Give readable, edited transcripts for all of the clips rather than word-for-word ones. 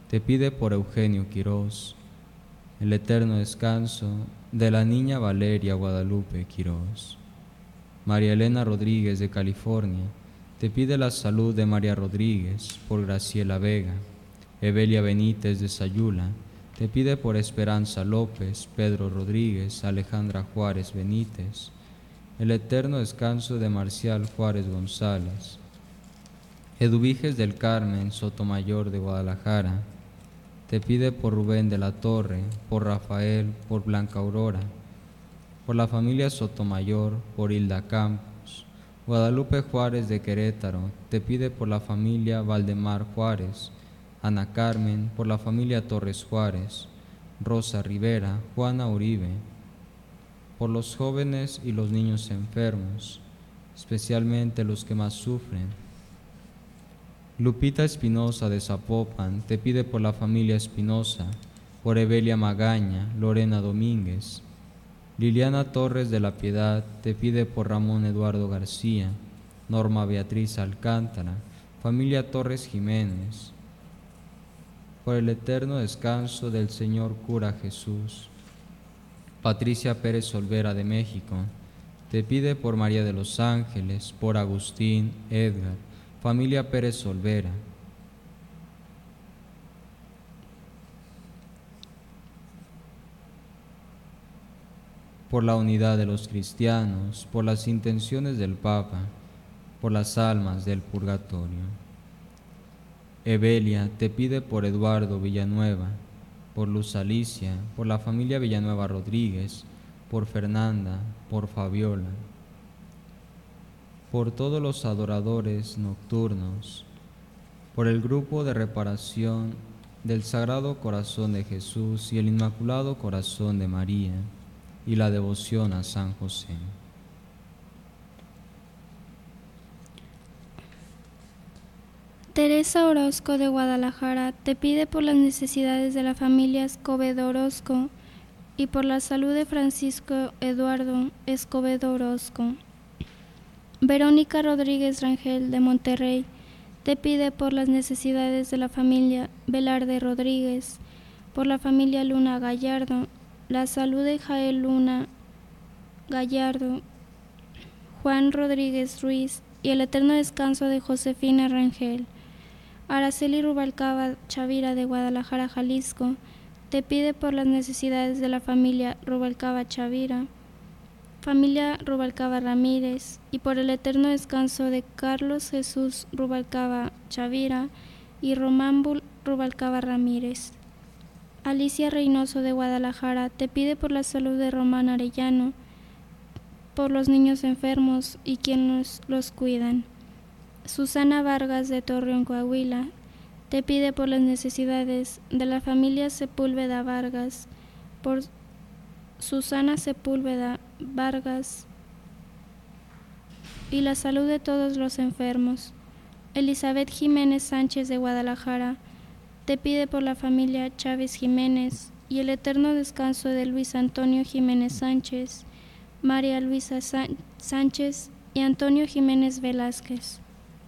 te pide por Eugenio Quirós, el eterno descanso de la niña Valeria Guadalupe Quirós. María Elena Rodríguez de California, te pide la salud de María Rodríguez por Graciela Vega. Evelia Benítez de Sayula, te pide por Esperanza López, Pedro Rodríguez, Alejandra Juárez Benítez, el eterno descanso de Marcial Juárez González. Eduviges del Carmen Sotomayor de Guadalajara, te pide por Rubén de la Torre, por Rafael, por Blanca Aurora, por la familia Sotomayor, por Hilda Campos. Guadalupe Juárez de Querétaro, te pide por la familia Valdemar Juárez. Ana Carmen, por la familia Torres Juárez. Rosa Rivera, Juana Uribe, por los jóvenes y los niños enfermos, especialmente los que más sufren. Lupita Espinosa de Zapopan, te pide por la familia Espinosa, por Evelia Magaña, Lorena Domínguez. Liliana Torres de la Piedad, te pide por Ramón Eduardo García, Norma Beatriz Alcántara, familia Torres Jiménez, por el eterno descanso del Señor Cura Jesús. Patricia Pérez Olvera de México, te pide por María de los Ángeles, por Agustín, Edgar, familia Pérez Olvera. Por la unidad de los cristianos, por las intenciones del Papa, por las almas del purgatorio. Evelia te pide por Eduardo Villanueva, por Luz Alicia, por la familia Villanueva Rodríguez, por Fernanda, por Fabiola, por todos los adoradores nocturnos, por el grupo de reparación del Sagrado Corazón de Jesús y el Inmaculado Corazón de María, y la devoción a San José. Teresa Orozco de Guadalajara te pide por las necesidades de la familia Escobedo Orozco y por la salud de Francisco Eduardo Escobedo Orozco. Verónica Rodríguez Rangel de Monterrey te pide por las necesidades de la familia Velarde Rodríguez, por la familia Luna Gallardo, la salud de Jael Luna Gallardo, Juan Rodríguez Ruiz y el eterno descanso de Josefina Rangel. Araceli Rubalcaba Chavira de Guadalajara, Jalisco, te pide por las necesidades de la familia Rubalcaba Chavira, familia Rubalcaba Ramírez, y por el eterno descanso de Carlos Jesús Rubalcaba Chavira y Román Rubalcaba Ramírez. Alicia Reynoso de Guadalajara te pide por la salud de Román Arellano, por los niños enfermos y quienes los cuidan. Susana Vargas de Torreón, Coahuila, te pide por las necesidades de la familia Sepúlveda Vargas, por Susana Sepúlveda Vargas y la salud de todos los enfermos. Elizabeth Jiménez Sánchez de Guadalajara te pide por la familia Chávez Jiménez y el eterno descanso de Luis Antonio Jiménez Sánchez, María Luisa Sánchez y Antonio Jiménez Velázquez.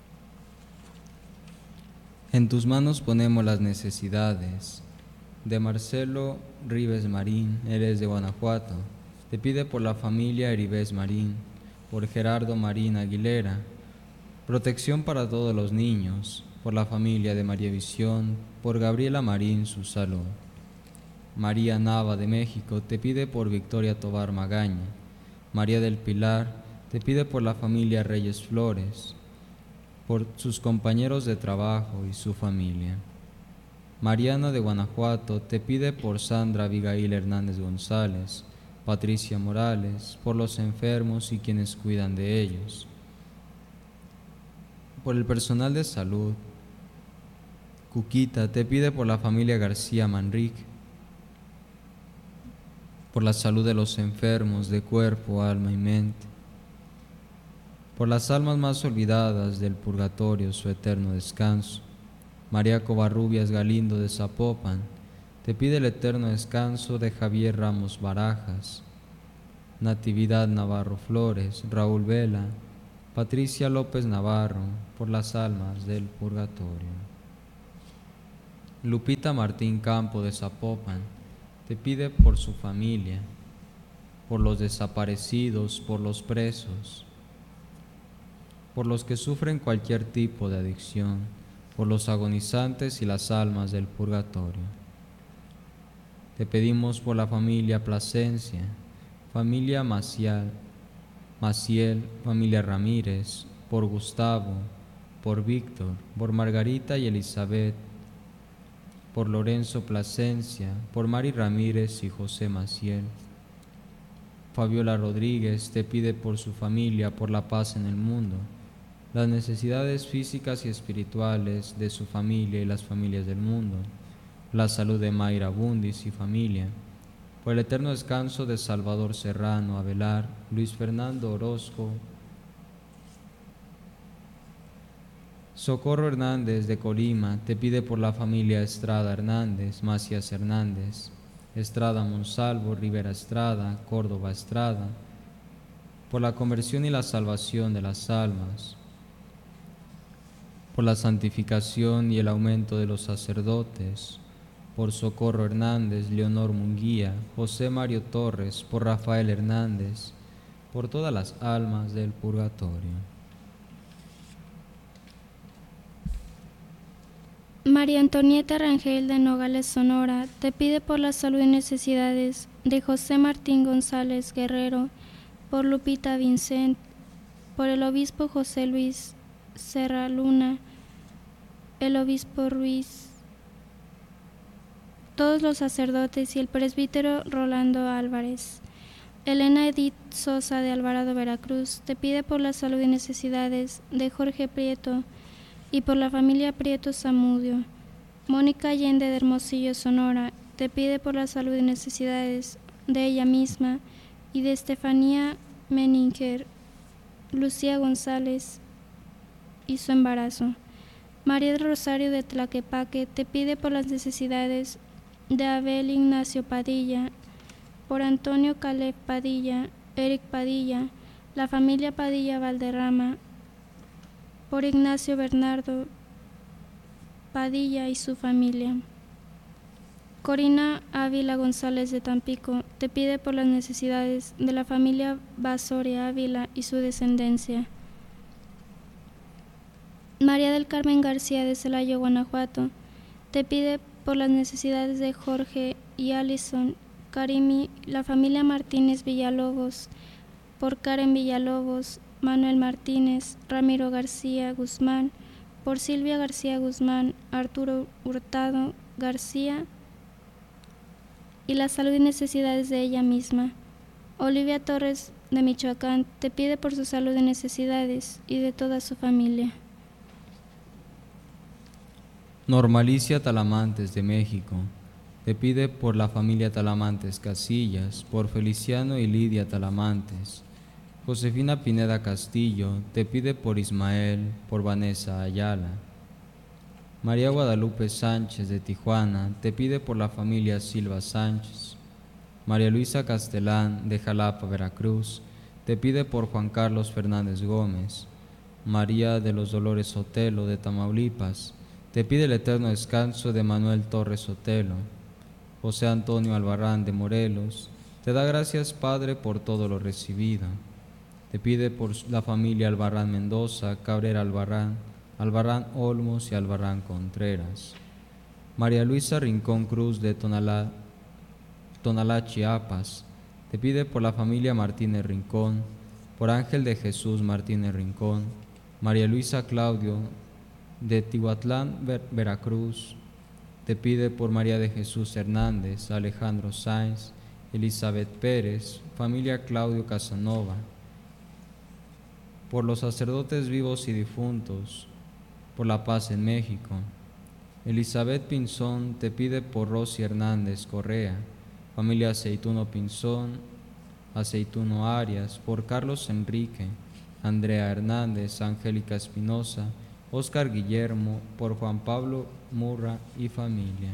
En tus manos ponemos las necesidades de Marcelo Rives Marín, eres de Guanajuato, te pide por la familia Heribés Marín, por Gerardo Marín Aguilera, protección para todos los niños, por la familia de María Visión, por Gabriela Marín, su salud. María Nava de México te pide por Victoria Tobar Magaña. María del Pilar te pide por la familia Reyes Flores, por sus compañeros de trabajo y su familia. Mariana de Guanajuato te pide por Sandra Abigail Hernández González, Patricia Morales, por los enfermos y quienes cuidan de ellos. Por el personal de salud, Cuquita te pide por la familia García Manrique, por la salud de los enfermos de cuerpo, alma y mente, por las almas más olvidadas del purgatorio, su eterno descanso. María Covarrubias Galindo de Zapopan te pide el eterno descanso de Javier Ramos Barajas, Natividad Navarro Flores, Raúl Vela, Patricia López Navarro, por las almas del purgatorio. Lupita Martín Campo de Zapopan te pide por su familia, por los desaparecidos, por los presos, por los que sufren cualquier tipo de adicción, por los agonizantes y las almas del purgatorio. Te pedimos por la familia Plasencia, familia Maciel, familia Ramírez, por Gustavo, por Víctor, por Margarita y Elizabeth, por Lorenzo Plasencia, por Mari Ramírez y José Maciel. Fabiola Rodríguez te pide por su familia, por la paz en el mundo, las necesidades físicas y espirituales de su familia y las familias del mundo, la salud de Mayra Bundis y familia, por el eterno descanso de Salvador Serrano Avelar, Luis Fernando Orozco, Socorro Hernández de Colima te pide por la familia Estrada Hernández, Macías Hernández, Estrada Monsalvo, Rivera Estrada, Córdoba Estrada, por la conversión y la salvación de las almas, por la santificación y el aumento de los sacerdotes, por Socorro Hernández, Leonor Munguía, José Mario Torres, por Rafael Hernández, por todas las almas del purgatorio. María Antonieta Rangel de Nogales, Sonora, te pide por la salud y necesidades de José Martín González Guerrero, por Lupita Vincent, por el obispo José Luis Serra Luna, el obispo Ruiz, todos los sacerdotes y el presbítero Rolando Álvarez. Elena Edith Sosa de Alvarado, Veracruz, te pide por la salud y necesidades de Jorge Prieto y por la familia Prieto Zamudio. Mónica Allende de Hermosillo, Sonora, te pide por la salud y necesidades de ella misma y de Estefanía Meninger, Lucía González y su embarazo. María del Rosario de Tlaquepaque te pide por las necesidades de Abel Ignacio Padilla, por Antonio Caleb Padilla, Eric Padilla, la familia Padilla Valderrama, por Ignacio Bernardo Padilla y su familia. Corina Ávila González de Tampico te pide por las necesidades de la familia Basoria Ávila y su descendencia. María del Carmen García de Celaya, Guanajuato, te pide por las necesidades de Jorge y Alison Karimi, la familia Martínez Villalobos, por Karen Villalobos, Manuel Martínez, Ramiro García Guzmán, por Silvia García Guzmán, Arturo Hurtado García y la salud y necesidades de ella misma. Olivia Torres de Michoacán te pide por su salud y necesidades y de toda su familia. Normalicia Talamantes de México te pide por la familia Talamantes Casillas, por Feliciano y Lidia Talamantes. Josefina Pineda Castillo te pide por Ismael, por Vanessa Ayala. María Guadalupe Sánchez de Tijuana te pide por la familia Silva Sánchez. María Luisa Castelán de Jalapa, Veracruz, te pide por Juan Carlos Fernández Gómez. María de los Dolores Sotelo de Tamaulipas, te pide el eterno descanso de Manuel Torres Sotelo. José Antonio Albarrán de Morelos, te da gracias, Padre, por todo lo recibido. Te pide por la familia Albarrán Mendoza, Cabrera Albarrán, Albarrán Olmos y Albarrán Contreras. María Luisa Rincón Cruz de Tonalá, Chiapas, te pide por la familia Martínez Rincón, por Ángel de Jesús Martínez Rincón, María Luisa Claudio de Tihuatlán, Veracruz, te pide por María de Jesús Hernández, Alejandro Sáenz, Elizabeth Pérez, familia Claudio Casanova, por los sacerdotes vivos y difuntos, por la paz en México. Elizabeth Pinzón te pide por Rosy Hernández Correa, familia Aceituno Pinzón, Aceituno Arias, por Carlos Enrique, Andrea Hernández, Angélica Espinosa, Óscar Guillermo, por Juan Pablo Murra y familia.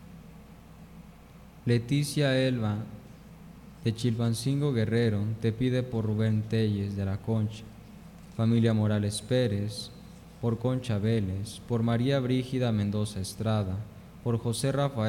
Leticia Elba de Chilpancingo Guerrero te pide por Rubén Telles de la Concha, familia Morales Pérez, por Concha Vélez, por María Brígida Mendoza Estrada, por José Rafael